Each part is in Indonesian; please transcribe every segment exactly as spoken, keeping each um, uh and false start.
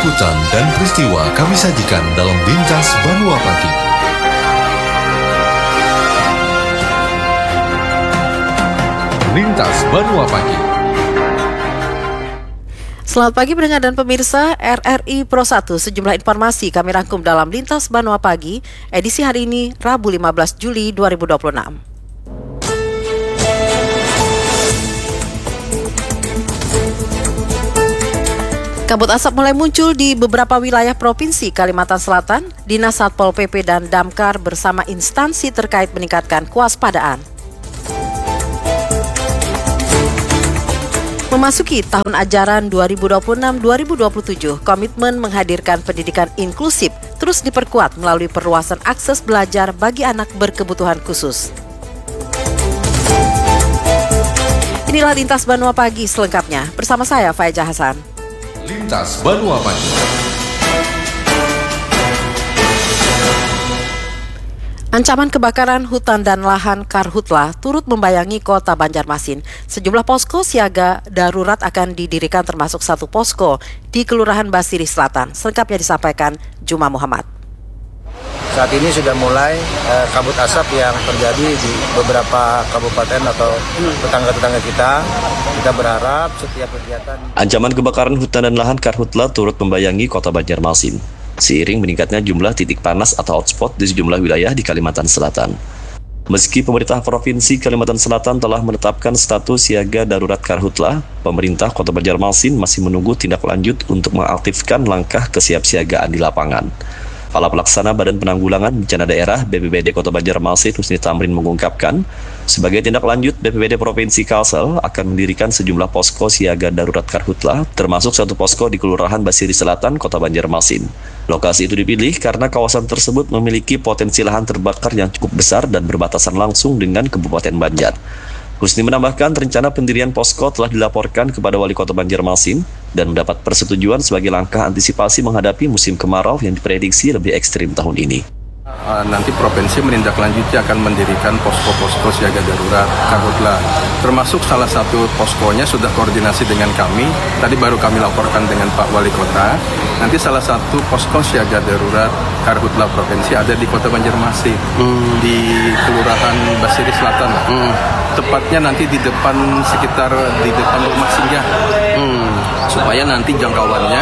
liputan dan peristiwa kami sajikan dalam Lintas Banua Pagi. Lintas Banua Pagi. Selamat pagi pendengar dan pemirsa R R I Pro satu. Sejumlah informasi kami rangkum dalam Lintas Banua Pagi, edisi hari ini Rabu lima belas Juli dua ribu dua puluh enam. Kabut asap mulai muncul di beberapa wilayah Provinsi Kalimantan Selatan. Dinas Satpol P P dan Damkar bersama instansi terkait meningkatkan kewaspadaan. Memasuki tahun ajaran dua ribu dua puluh enam dua ribu dua puluh tujuh, komitmen menghadirkan pendidikan inklusif terus diperkuat melalui perluasan akses belajar bagi anak berkebutuhan khusus. Inilah Lintas Banua Pagi selengkapnya, bersama saya Faiza Hasan. Lintas Banua Pagi. Ancaman kebakaran hutan dan lahan karhutla turut membayangi kota Banjarmasin. Sejumlah posko siaga darurat akan didirikan termasuk satu posko di Kelurahan Basiri Selatan. Selengkapnya disampaikan Juma Muhammad. Saat ini sudah mulai eh, kabut asap yang terjadi di beberapa kabupaten atau tetangga-tetangga kita. Kita berharap setiap kegiatan... Ancaman kebakaran hutan dan lahan karhutla turut membayangi kota Banjarmasin, seiring meningkatnya jumlah titik panas atau hotspot di sejumlah wilayah di Kalimantan Selatan. Meski pemerintah Provinsi Kalimantan Selatan telah menetapkan status siaga darurat karhutla, pemerintah kota Banjarmasin masih menunggu tindak lanjut untuk mengaktifkan langkah kesiapsiagaan di lapangan. Kepala Pelaksana Badan Penanggulangan Bencana Daerah B P B D Kota Banjarmasin Husni Tamrin mengungkapkan, sebagai tindak lanjut B P B D Provinsi Kalsel akan mendirikan sejumlah posko siaga darurat karhutla, termasuk satu posko di Kelurahan Basiri Selatan, Kota Banjarmasin. Lokasi itu dipilih karena kawasan tersebut memiliki potensi lahan terbakar yang cukup besar dan berbatasan langsung dengan Kabupaten Banjar. Husni menambahkan rencana pendirian posko telah dilaporkan kepada Wali Kota Banjarmasin dan mendapat persetujuan sebagai langkah antisipasi menghadapi musim kemarau yang diprediksi lebih ekstrim tahun ini. Nanti provinsi menindaklanjuti akan mendirikan posko-posko siaga darurat karhutla, termasuk salah satu poskonya sudah koordinasi dengan kami. Tadi baru kami laporkan dengan Pak Wali Kota. Nanti salah satu posko siaga darurat karhutla provinsi ada di Kota Banjarmasin, hmm. di Kelurahan Basiri Selatan, hmm. tepatnya nanti di depan sekitar di depan rumah singgah, hmm. supaya nanti jangkauannya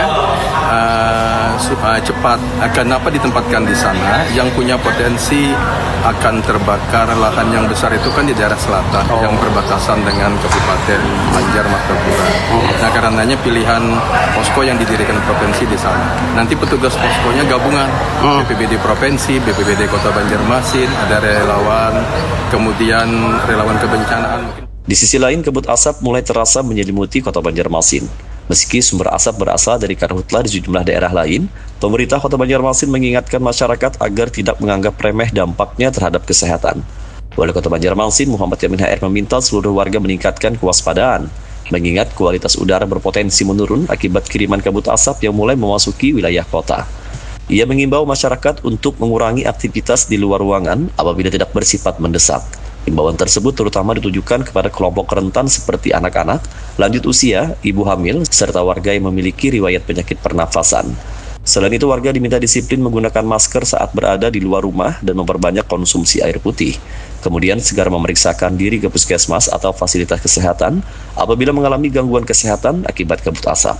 uh, supaya cepat. Kenapa ditempatkan di sana? Yang punya potensi akan terbakar lahan yang besar itu kan di daerah selatan, oh. yang berbatasan dengan Kabupaten Banjar Martapura. Oh. Nah, karenanya pilihan posko yang didirikan provinsi di sana. Nanti petugas poskonya gabungan, oh. B P B D Provinsi, B P B D Kota Banjarmasin, ada relawan, kemudian relawan kebencanaan. Di sisi lain, kabut asap mulai terasa menyelimuti Kota Banjarmasin. Meski sumber asap berasal dari karhutla di sejumlah daerah lain, pemerintah Kota Banjarmasin mengingatkan masyarakat agar tidak menganggap remeh dampaknya terhadap kesehatan. Wali Kota Banjarmasin Muhammad Yamin H R meminta seluruh warga meningkatkan kewaspadaan, mengingat kualitas udara berpotensi menurun akibat kiriman kabut asap yang mulai memasuki wilayah kota. Ia mengimbau masyarakat untuk mengurangi aktivitas di luar ruangan apabila tidak bersifat mendesak. Himbauan tersebut terutama ditujukan kepada kelompok rentan seperti anak-anak, lanjut usia, ibu hamil, serta warga yang memiliki riwayat penyakit pernafasan. Selain itu, warga diminta disiplin menggunakan masker saat berada di luar rumah dan memperbanyak konsumsi air putih. Kemudian segera memeriksakan diri ke puskesmas atau fasilitas kesehatan apabila mengalami gangguan kesehatan akibat kabut asap.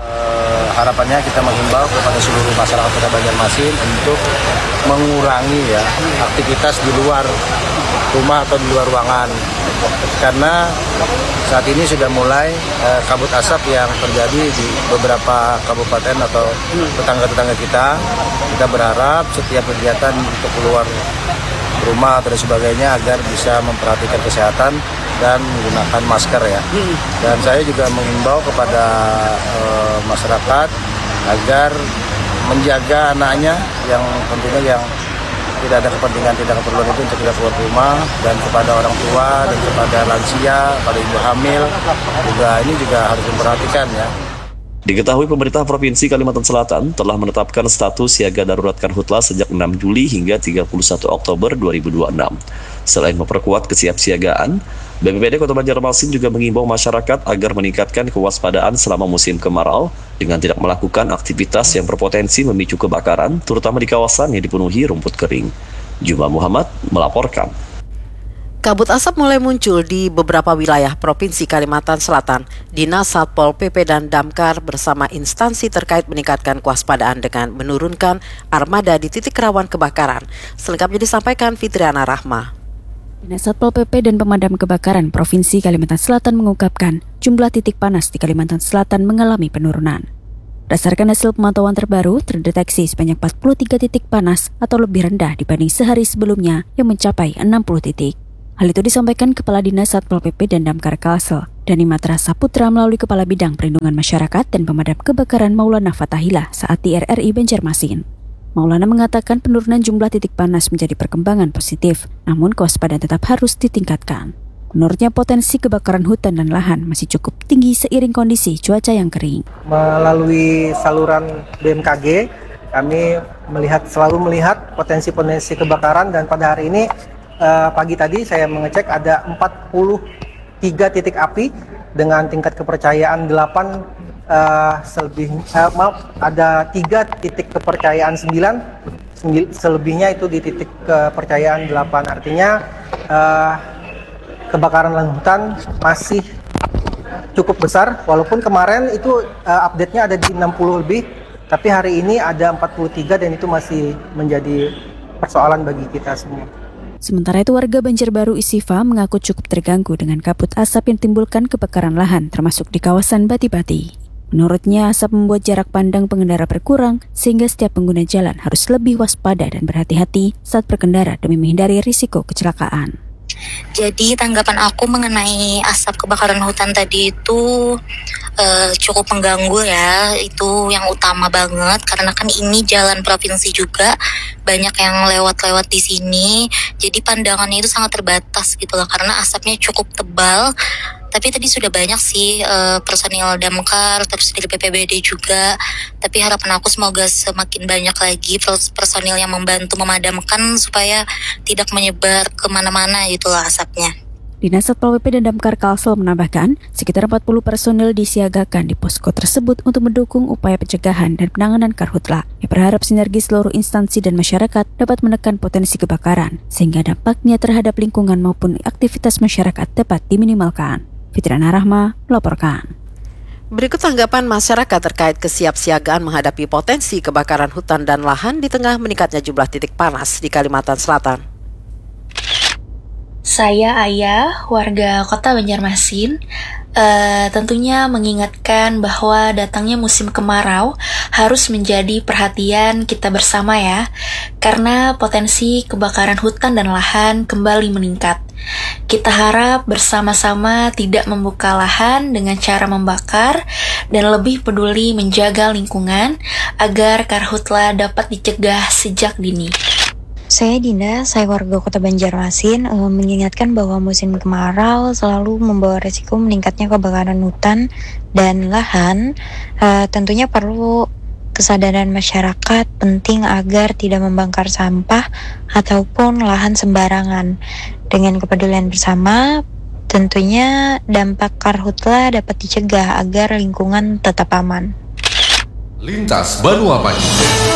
Uh, harapannya kita menghimbau kepada seluruh masyarakat Kota Banjarmasin untuk mengurangi ya aktivitas di luar rumah atau di luar ruangan, karena saat ini sudah mulai eh, kabut asap yang terjadi di beberapa kabupaten atau tetangga-tetangga kita. Kita berharap setiap kegiatan untuk keluar rumah atau sebagainya agar bisa memperhatikan kesehatan dan menggunakan masker ya. Dan saya juga mengimbau kepada eh, masyarakat agar menjaga anaknya yang tentunya yang tidak ada kepentingan, tidak keperluan itu untuk tidak keluar rumah, dan kepada orang tua dan kepada lansia, pada ibu hamil juga ini juga harus diperhatikan ya. Diketahui pemerintah Provinsi Kalimantan Selatan telah menetapkan status siaga darurat karhutla sejak enam Juli hingga tiga puluh satu Oktober dua ribu dua puluh enam. Selain memperkuat kesiapsiagaan, B P B D Kota Banjarmasin juga mengimbau masyarakat agar meningkatkan kewaspadaan selama musim kemarau dengan tidak melakukan aktivitas yang berpotensi memicu kebakaran, terutama di kawasan yang dipenuhi rumput kering. Juma Muhammad melaporkan. Kabut asap mulai muncul di beberapa wilayah Provinsi Kalimantan Selatan. Dinas Satpol P P dan Damkar bersama instansi terkait meningkatkan kewaspadaan dengan menurunkan armada di titik rawan kebakaran. Selengkapnya disampaikan Fitriana Rahma. Dinas Satpol P P dan Pemadam Kebakaran Provinsi Kalimantan Selatan mengungkapkan jumlah titik panas di Kalimantan Selatan mengalami penurunan. Berdasarkan hasil pemantauan terbaru, terdeteksi sebanyak empat puluh tiga titik panas atau lebih rendah dibanding sehari sebelumnya yang mencapai enam puluh titik. Hal itu disampaikan Kepala Dinas Satpol P P dan Damkar Kalsel, Dani Matra Saputra melalui Kepala Bidang Perlindungan Masyarakat dan Pemadam Kebakaran Maulana Fatahillah saat di R R I Banjarmasin. Maulana mengatakan penurunan jumlah titik panas menjadi perkembangan positif, namun kewaspadaan tetap harus ditingkatkan. Menurutnya potensi kebakaran hutan dan lahan masih cukup tinggi seiring kondisi cuaca yang kering. Melalui saluran B M K G, kami melihat selalu melihat potensi-potensi kebakaran dan pada hari ini Uh, pagi tadi saya mengecek ada empat puluh tiga titik api dengan tingkat kepercayaan delapan, uh, selebih, uh, maaf, ada tiga titik kepercayaan sembilan, selebihnya itu di titik kepercayaan delapan. Artinya uh, kebakaran lahan hutan masih cukup besar, walaupun kemarin itu uh, update-nya ada di enam puluh lebih, tapi hari ini ada empat puluh tiga dan itu masih menjadi persoalan bagi kita semua. Sementara itu warga Banjarbaru Isifa mengaku cukup terganggu dengan kabut asap yang timbulkan kebakaran lahan termasuk di kawasan Bati-Bati. Menurutnya asap membuat jarak pandang pengendara berkurang sehingga setiap pengguna jalan harus lebih waspada dan berhati-hati saat berkendara demi menghindari risiko kecelakaan. Jadi tanggapan aku mengenai asap kebakaran hutan tadi itu uh, cukup mengganggu ya, itu yang utama banget karena kan ini jalan provinsi juga, banyak yang lewat-lewat di sini, jadi pandangannya itu sangat terbatas gitu loh karena asapnya cukup tebal. Tapi tadi sudah banyak sih uh, personil damkar, terus dari B P B D juga. Tapi harapan aku semoga semakin banyak lagi personil yang membantu memadamkan supaya tidak menyebar kemana-mana itulah asapnya. Dinas Satpol P P dan Damkar Kalsel menambahkan, sekitar empat puluh personil disiagakan di posko tersebut untuk mendukung upaya pencegahan dan penanganan karhutla. Ia berharap sinergi seluruh instansi dan masyarakat dapat menekan potensi kebakaran, sehingga dampaknya terhadap lingkungan maupun aktivitas masyarakat dapat diminimalkan. Fitriana Rahma melaporkan. Berikut tanggapan masyarakat terkait kesiapsiagaan menghadapi potensi kebakaran hutan dan lahan di tengah meningkatnya jumlah titik panas di Kalimantan Selatan. Saya Ayah, warga Kota Banjarmasin, uh, tentunya mengingatkan bahwa datangnya musim kemarau harus menjadi perhatian kita bersama ya, karena potensi kebakaran hutan dan lahan kembali meningkat. Kita harap bersama-sama tidak membuka lahan dengan cara membakar dan lebih peduli menjaga lingkungan agar karhutla dapat dicegah sejak dini. Saya Dinda, saya warga Kota Banjarmasin, e, mengingatkan bahwa musim kemarau selalu membawa resiko meningkatnya kebakaran hutan dan lahan. E, tentunya perlu kesadaran masyarakat penting agar tidak membakar sampah ataupun lahan sembarangan. Dengan kepedulian bersama, tentunya dampak karhutla dapat dicegah agar lingkungan tetap aman. Lintas Banua Pagi.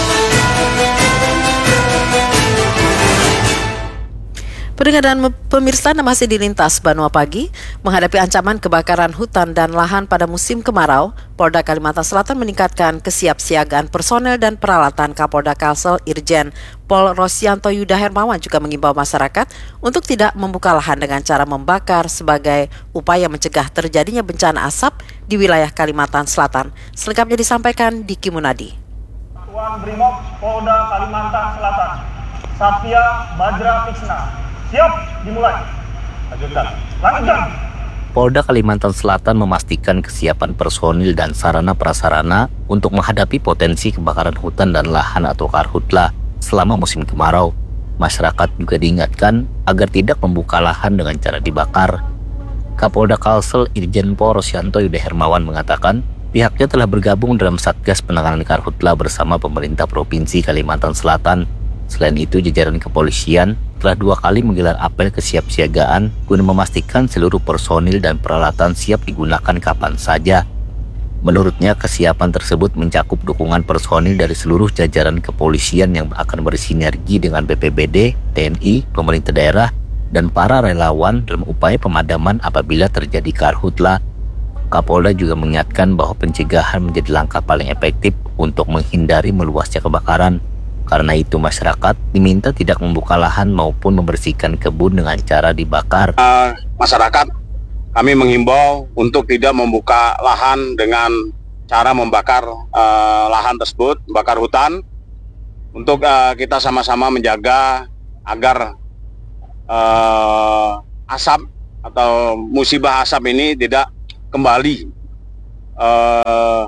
Pendengar dan pemirsa, masih di Lintas Banua Pagi. Menghadapi ancaman kebakaran hutan dan lahan pada musim kemarau, Polda Kalimantan Selatan meningkatkan kesiapsiagaan personel dan peralatan. Kapolda Kalsel Irjen Pol Rosyanto Yuda Hermawan juga mengimbau masyarakat untuk tidak membuka lahan dengan cara membakar sebagai upaya mencegah terjadinya bencana asap di wilayah Kalimantan Selatan. Selengkapnya disampaikan Diki Munadi. Satuan Brimob Polda Kalimantan Selatan, Satya Badra Fiksna. Siap, dimulai. Lanjutkan. Lanjutkan. Polda Kalimantan Selatan memastikan kesiapan personil dan sarana prasarana untuk menghadapi potensi kebakaran hutan dan lahan atau karhutla selama musim kemarau. Masyarakat juga diingatkan agar tidak membuka lahan dengan cara dibakar. Kapolda Kalsel Irjen Pol Rosyanto Yuda Hermawan mengatakan pihaknya telah bergabung dalam Satgas Penanganan Karhutla bersama pemerintah Provinsi Kalimantan Selatan. Selain itu, jajaran kepolisian telah dua kali menggelar apel kesiapsiagaan guna memastikan seluruh personil dan peralatan siap digunakan kapan saja. Menurutnya, kesiapan tersebut mencakup dukungan personil dari seluruh jajaran kepolisian yang akan bersinergi dengan B P B D, T N I, pemerintah daerah, dan para relawan dalam upaya pemadaman apabila terjadi karhutla. Kapolda juga mengingatkan bahwa pencegahan menjadi langkah paling efektif untuk menghindari meluasnya kebakaran. Karena itu masyarakat diminta tidak membuka lahan maupun membersihkan kebun dengan cara dibakar. Uh, masyarakat kami menghimbau untuk tidak membuka lahan dengan cara membakar uh, lahan tersebut, bakar hutan, untuk uh, kita sama-sama menjaga agar uh, asap atau musibah asap ini tidak kembali uh,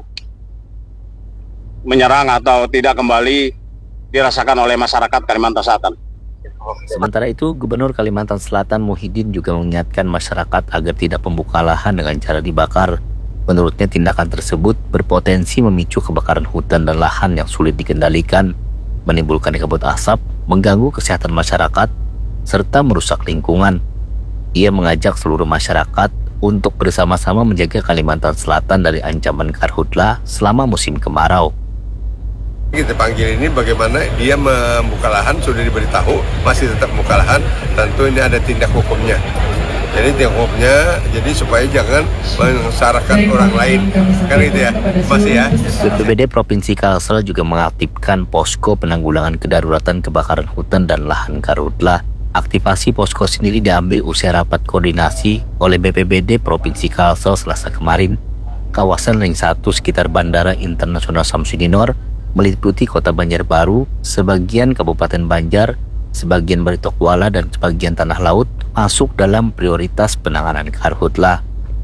menyerang atau tidak kembali dirasakan oleh masyarakat Kalimantan Selatan. Sementara itu, Gubernur Kalimantan Selatan Muhyiddin juga mengingatkan masyarakat agar tidak membuka lahan dengan cara dibakar. Menurutnya, tindakan tersebut berpotensi memicu kebakaran hutan dan lahan yang sulit dikendalikan, menimbulkan kabut asap, mengganggu kesehatan masyarakat, serta merusak lingkungan. Ia mengajak seluruh masyarakat untuk bersama-sama menjaga Kalimantan Selatan dari ancaman karhutla selama musim kemarau. Kita panggil ini bagaimana dia membuka lahan, sudah diberitahu masih tetap membuka lahan, tentu ini ada tindak hukumnya. Jadi tindak hukumnya, jadi supaya jangan mensyaratkan orang lain, kan gitu ya, masih ya. B P B D Provinsi Kalsel juga mengaktifkan posko penanggulangan kedaruratan kebakaran hutan dan lahan karhutla. Aktivasi posko sendiri diambil usai rapat koordinasi oleh B P B D Provinsi Kalsel Selasa kemarin. Kawasan ring satu sekitar Bandara Internasional Samsudinor meliputi Kota Banjarbaru, sebagian Kabupaten Banjar, sebagian Baritokwala, dan sebagian tanah laut masuk dalam prioritas penanganan karhutla.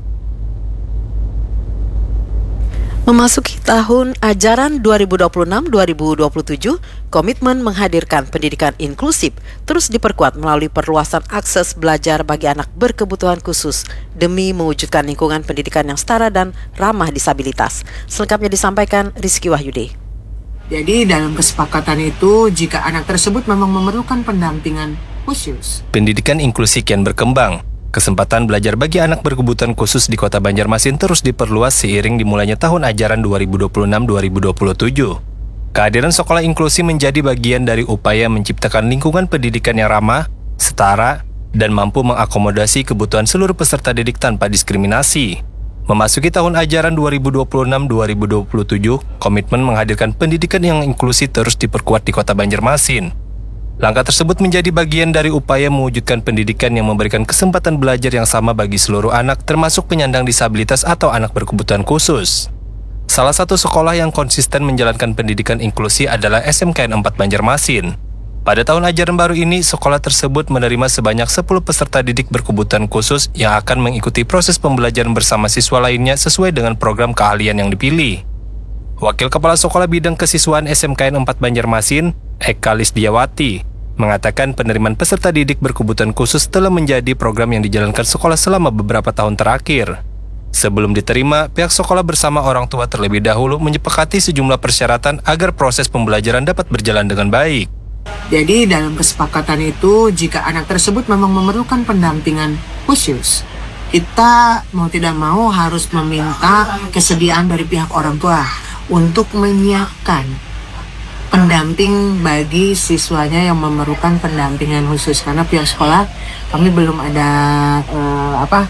Memasuki tahun ajaran dua ribu dua puluh enam dua ribu dua puluh tujuh, komitmen menghadirkan pendidikan inklusif terus diperkuat melalui perluasan akses belajar bagi anak berkebutuhan khusus demi mewujudkan lingkungan pendidikan yang setara dan ramah disabilitas. Selengkapnya disampaikan Rizky Wahyudi. Jadi dalam kesepakatan itu, jika anak tersebut memang memerlukan pendampingan khusus, pendidikan inklusi kian berkembang. Kesempatan belajar bagi anak berkebutuhan khusus di Kota Banjarmasin terus diperluas seiring dimulainya tahun ajaran dua ribu dua puluh enam dua ribu dua puluh tujuh. Kehadiran sekolah inklusi menjadi bagian dari upaya menciptakan lingkungan pendidikan yang ramah, setara, dan mampu mengakomodasi kebutuhan seluruh peserta didik tanpa diskriminasi. Memasuki tahun ajaran dua ribu dua puluh enam dua ribu dua puluh tujuh, komitmen menghadirkan pendidikan yang inklusi terus diperkuat di Kota Banjarmasin. Langkah tersebut menjadi bagian dari upaya mewujudkan pendidikan yang memberikan kesempatan belajar yang sama bagi seluruh anak, termasuk penyandang disabilitas atau anak berkebutuhan khusus. Salah satu sekolah yang konsisten menjalankan pendidikan inklusi adalah S M K N empat Banjarmasin. Pada tahun ajaran baru ini, sekolah tersebut menerima sebanyak sepuluh peserta didik berkebutuhan khusus yang akan mengikuti proses pembelajaran bersama siswa lainnya sesuai dengan program keahlian yang dipilih. Wakil Kepala Sekolah Bidang Kesiswaan S M K N empat Banjarmasin, Eka Lisdiawati, mengatakan penerimaan peserta didik berkebutuhan khusus telah menjadi program yang dijalankan sekolah selama beberapa tahun terakhir. Sebelum diterima, pihak sekolah bersama orang tua terlebih dahulu menyepakati sejumlah persyaratan agar proses pembelajaran dapat berjalan dengan baik. Jadi dalam kesepakatan itu, jika anak tersebut memang memerlukan pendampingan khusus, kita mau tidak mau harus meminta kesediaan dari pihak orang tua untuk menyiapkan pendamping bagi siswanya yang memerlukan pendampingan khusus, karena pihak sekolah kami belum ada uh, apa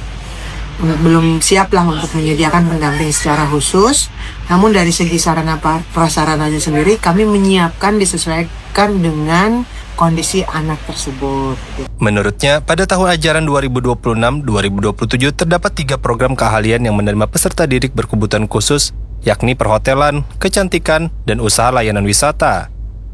belum siap lah untuk menyediakan pendamping secara khusus. Namun dari segi sarana prasarananya sendiri kami menyiapkan disesuaikan dengan kondisi anak tersebut. Menurutnya, pada tahun ajaran dua ribu dua puluh enam dua ribu dua puluh tujuh terdapat tiga program keahlian yang menerima peserta didik berkebutuhan khusus, yakni perhotelan, kecantikan, dan usaha layanan wisata.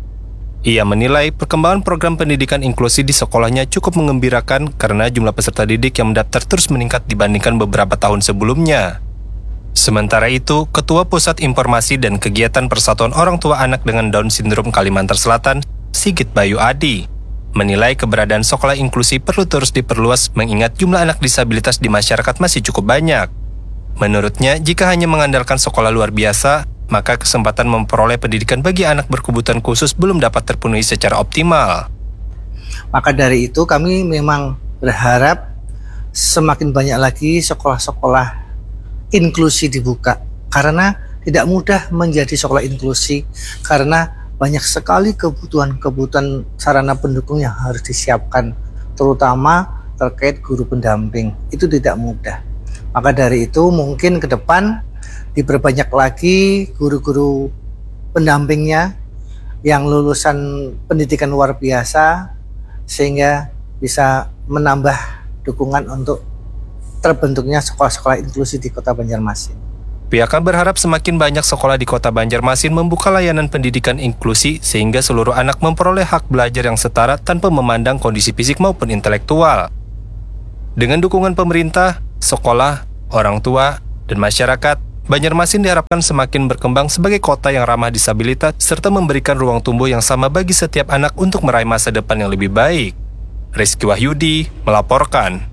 Ia menilai perkembangan program pendidikan inklusi di sekolahnya cukup mengembirakan karena jumlah peserta didik yang mendaftar terus meningkat dibandingkan beberapa tahun sebelumnya. Sementara itu, Ketua Pusat Informasi dan Kegiatan Persatuan Orang Tua Anak dengan Down Syndrome Kalimantan Selatan, Sigit Bayu Adi, menilai keberadaan sekolah inklusi perlu terus diperluas mengingat jumlah anak disabilitas di masyarakat masih cukup banyak. Menurutnya, jika hanya mengandalkan sekolah luar biasa, maka kesempatan memperoleh pendidikan bagi anak berkebutuhan khusus belum dapat terpenuhi secara optimal. Maka dari itu kami memang berharap semakin banyak lagi sekolah-sekolah inklusi dibuka, karena tidak mudah menjadi sekolah inklusi karena banyak sekali kebutuhan-kebutuhan sarana pendukung yang harus disiapkan, terutama terkait guru pendamping. Itu tidak mudah. Maka dari itu mungkin ke depan diperbanyak lagi guru-guru pendampingnya yang lulusan pendidikan luar biasa, sehingga bisa menambah dukungan untuk terbentuknya sekolah-sekolah inklusi di Kota Banjarmasin. Pihaknya berharap semakin banyak sekolah di Kota Banjarmasin membuka layanan pendidikan inklusi sehingga seluruh anak memperoleh hak belajar yang setara tanpa memandang kondisi fisik maupun intelektual. Dengan dukungan pemerintah, sekolah, orang tua, dan masyarakat, Banjarmasin diharapkan semakin berkembang sebagai kota yang ramah disabilitas serta memberikan ruang tumbuh yang sama bagi setiap anak untuk meraih masa depan yang lebih baik. Rizky Wahyudi melaporkan.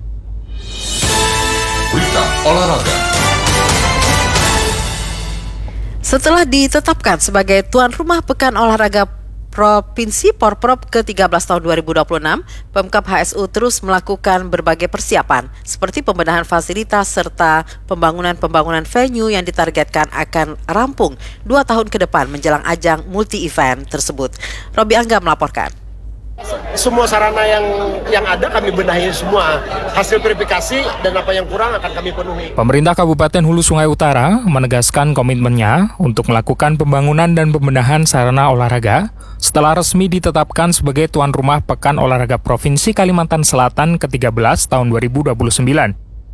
Berita olahraga. Setelah ditetapkan sebagai tuan rumah Pekan Olahraga Provinsi Porprov ke tiga belas tahun dua ribu dua puluh enam, Pemkab H S U terus melakukan berbagai persiapan seperti pembenahan fasilitas serta pembangunan-pembangunan venue yang ditargetkan akan rampung dua tahun ke depan menjelang ajang multi-event tersebut. Robi Angga melaporkan. Semua sarana yang yang ada kami benahi semua. Hasil verifikasi dan apa yang kurang akan kami penuhi. Pemerintah Kabupaten Hulu Sungai Utara menegaskan komitmennya untuk melakukan pembangunan dan pembenahan sarana olahraga setelah resmi ditetapkan sebagai tuan rumah Pekan Olahraga Provinsi Kalimantan Selatan ke tiga belas tahun dua ribu dua puluh sembilan.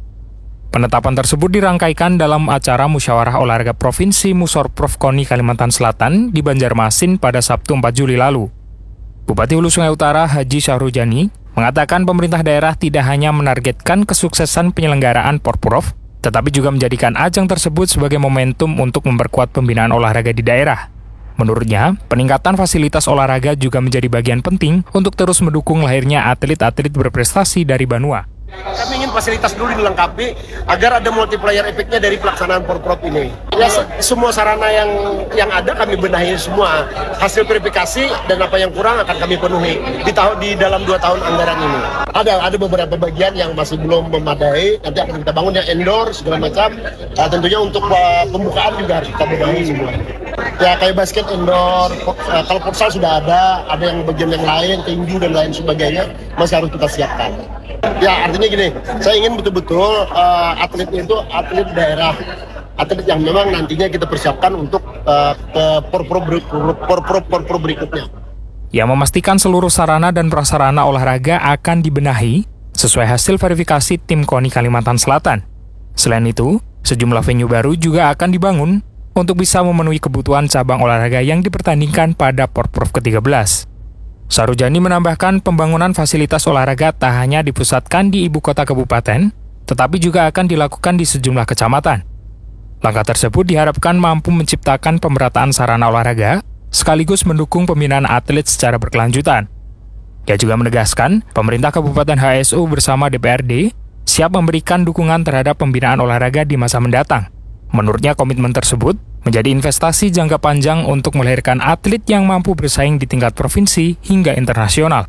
Penetapan tersebut dirangkaikan dalam acara Musyawarah Olahraga Provinsi Musorprov KONI Kalimantan Selatan di Banjarmasin pada Sabtu empat Juli lalu. Bupati Hulu Sungai Utara Haji Syahrujani mengatakan pemerintah daerah tidak hanya menargetkan kesuksesan penyelenggaraan Porprov, tetapi juga menjadikan ajang tersebut sebagai momentum untuk memperkuat pembinaan olahraga di daerah. Menurutnya, peningkatan fasilitas olahraga juga menjadi bagian penting untuk terus mendukung lahirnya atlet-atlet berprestasi dari Banua. Kami ingin fasilitas dulu dilengkapi agar ada multiplier efeknya dari pelaksanaan Porprov ini. Ya, semua sarana yang yang ada kami benahi semua. Hasil verifikasi dan apa yang kurang akan kami penuhi di tahun di dalam dua tahun anggaran ini. Ada ada beberapa bagian yang masih belum memadai. Nanti akan kita bangun yang indoor segala macam. Nah, tentunya untuk uh, pembukaan juga harus kita benahi semua. Ya kayak basket indoor, uh, kalau futsal sudah ada, ada yang bagian yang lain, tinju dan lain sebagainya masih harus kita siapkan. Ya artinya gini, saya ingin betul-betul uh, atletnya itu atlet daerah, atlet yang memang nantinya kita persiapkan untuk uh, ke porprov porprov porprov berikutnya. Yang memastikan seluruh sarana dan prasarana olahraga akan dibenahi sesuai hasil verifikasi tim KONI Kalimantan Selatan. Selain itu, sejumlah venue baru juga akan dibangun untuk bisa memenuhi kebutuhan cabang olahraga yang dipertandingkan pada Porprov ke tiga belas. Sarujani menambahkan pembangunan fasilitas olahraga tak hanya dipusatkan di ibu kota kabupaten, tetapi juga akan dilakukan di sejumlah kecamatan. Langkah tersebut diharapkan mampu menciptakan pemerataan sarana olahraga, sekaligus mendukung pembinaan atlet secara berkelanjutan. Dia juga menegaskan, pemerintah Kabupaten H S U bersama D P R D siap memberikan dukungan terhadap pembinaan olahraga di masa mendatang. Menurutnya komitmen tersebut menjadi investasi jangka panjang untuk melahirkan atlet yang mampu bersaing di tingkat provinsi hingga internasional.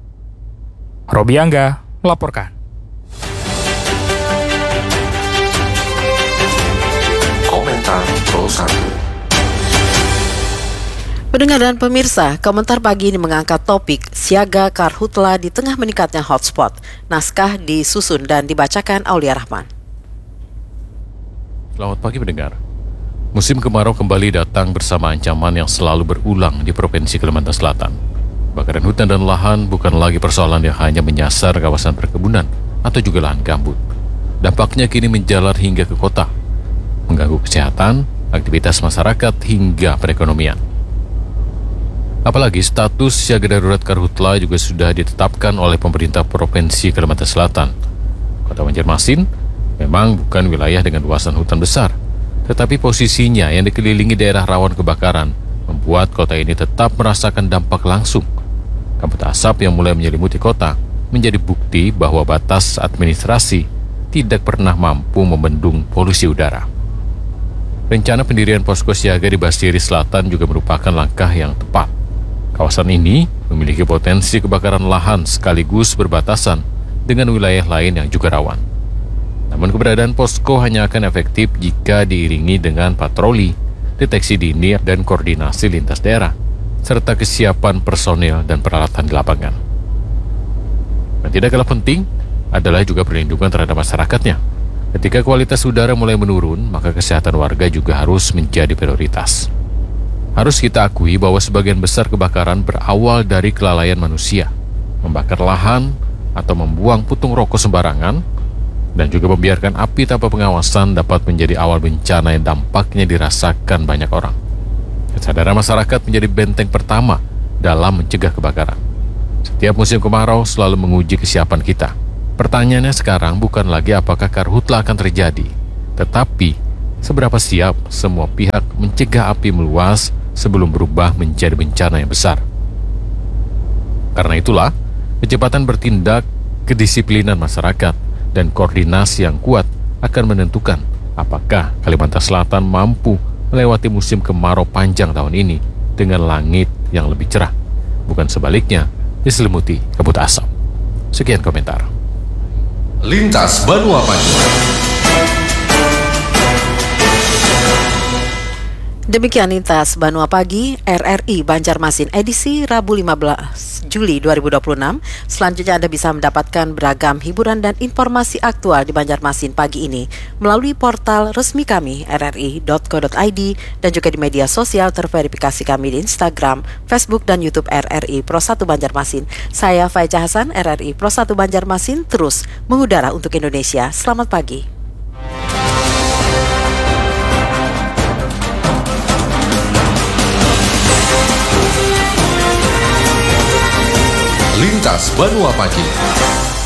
Robi Angga melaporkan. Komentar Pro satu. Pendengar dan pemirsa, komentar pagi ini mengangkat topik siaga karhutla di tengah meningkatnya hotspot. Naskah disusun dan dibacakan Aulia Rahman. Selamat pagi pendengar. Musim kemarau kembali datang bersama ancaman yang selalu berulang di Provinsi Kalimantan Selatan. Kebakaran hutan dan lahan bukan lagi persoalan yang hanya menyasar kawasan perkebunan atau juga lahan gambut. Dampaknya kini menjalar hingga ke kota, mengganggu kesehatan, aktivitas masyarakat hingga perekonomian. Apalagi status siaga darurat karhutla juga sudah ditetapkan oleh pemerintah Provinsi Kalimantan Selatan. Kota Banjarmasin memang bukan wilayah dengan luasan hutan besar, tetapi posisinya yang dikelilingi daerah rawan kebakaran membuat kota ini tetap merasakan dampak langsung. Kabut asap yang mulai menyelimuti kota menjadi bukti bahwa batas administrasi tidak pernah mampu membendung polusi udara. Rencana pendirian posko siaga di Basiri Selatan juga merupakan langkah yang tepat Kawasan ini memiliki potensi kebakaran lahan sekaligus berbatasan dengan wilayah lain yang juga rawan. Namun keberadaan posko hanya akan efektif jika diiringi dengan patroli, deteksi dini, dan koordinasi lintas daerah, serta kesiapan personil dan peralatan di lapangan. Dan tidak kalah penting adalah juga perlindungan terhadap masyarakatnya. Ketika kualitas udara mulai menurun, maka kesehatan warga juga harus menjadi prioritas. Harus kita akui bahwa sebagian besar kebakaran berawal dari kelalaian manusia, membakar lahan atau membuang putung rokok sembarangan, dan juga membiarkan api tanpa pengawasan dapat menjadi awal bencana yang dampaknya dirasakan banyak orang. Kesadaran masyarakat menjadi benteng pertama dalam mencegah kebakaran. Setiap musim kemarau selalu menguji kesiapan kita. Pertanyaannya sekarang bukan lagi apakah karhutla akan terjadi, tetapi seberapa siap semua pihak mencegah api meluas sebelum berubah menjadi bencana yang besar. Karena itulah, kecepatan bertindak, kedisiplinan masyarakat, dan koordinasi yang kuat akan menentukan apakah Kalimantan Selatan mampu melewati musim kemarau panjang tahun ini dengan langit yang lebih cerah, bukan sebaliknya diselimuti kabut asap. Sekian komentar. Lintas Banua Pagi. Demikian Lintas Banua Pagi R R I Banjarmasin edisi Rabu lima belas Juli dua ribu dua puluh enam. Selanjutnya Anda bisa mendapatkan beragam hiburan dan informasi aktual di Banjarmasin pagi ini melalui portal resmi kami r r i dot co dot i d dan juga di media sosial terverifikasi kami di Instagram, Facebook, dan YouTube R R I Pro satu Banjarmasin. Saya Faiza Hasan, R R I Pro satu Banjarmasin, terus mengudara untuk Indonesia. Selamat pagi. Lintas Banua Pagi.